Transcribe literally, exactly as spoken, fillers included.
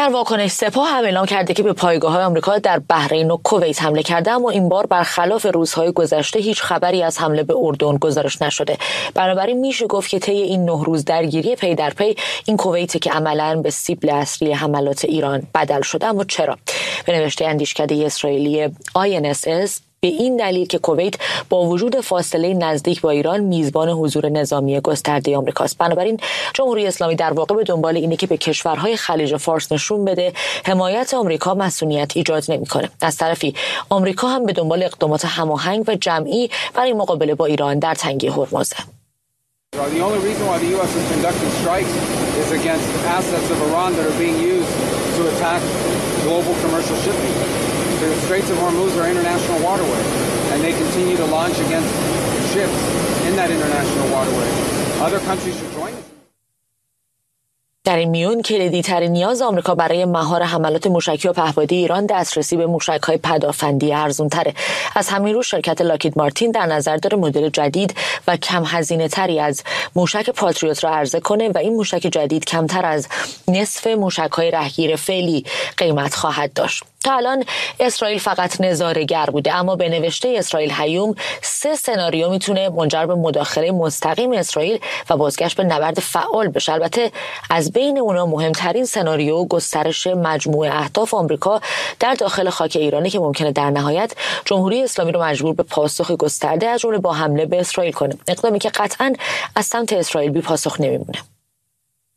در واکنش سپاه هم اعلام کرده که به پایگاه‌های آمریکا در بحرین و کویت حمله کرده، اما این بار برخلاف روزهای گذشته هیچ خبری از حمله به اردن گزارش نشده. بنابراین میشه گفت که طی این نه روز درگیری پی در پی این کویت که عملاً به سیبل اصلی حملات ایران بدل شده. اما چرا؟ به نوشته اندیشکده اسرائیلی آی ان اس اس، به این دلیل که کویت با وجود فاصله نزدیک با ایران میزبان حضور نظامی گسترده آمریکاست. بنابراین جمهوری اسلامی در واقع به دنبال اینه که به کشورهای خلیج فارس نشون بده حمایت آمریکا مسئولیت ایجاد نمیکنه. از طرفی آمریکا هم به دنبال اقدامات هماهنگ و جمعی برای مقابله با ایران در تنگه هرمزه. The only reason why the U S is conducting strikes is against assets of Iran that are being used to attack global commercial shipping. The Straits of Hormuz are international waterway, and they continue to launch against ships in that international waterway. Other countries should join us. در این میون کلیدی ترین نیاز آمریکا برای مهار حملات موشکی و پهپادی ایران دسترسی به موشک‌های پدافندی ارزان‌تره. از همین رو شرکت لاکید مارتین در نظر داره مدل جدید و کم هزینه تری از موشک پاتریوت را عرضه کنه و این موشک جدید کمتر از نصف موشک‌های رهگیر فعلی قیمت خواهد داشت. تا الان اسرائیل فقط نظاره‌گر بوده، اما به نوشته اسرائیل هیوم سه سناریو میتونه منجر به مداخله مستقیم اسرائیل و بازگشت به نبرد فعال بشه. البته از بین اونا مهمترین سناریو گسترش مجموعه اهداف آمریکا در داخل خاک ایرانی که ممکنه در نهایت جمهوری اسلامی رو مجبور به پاسخ گسترده از جمله با حمله به اسرائیل کنه، اقدامی که قطعاً از سمت اسرائیل بی پاسخ نمیمونه.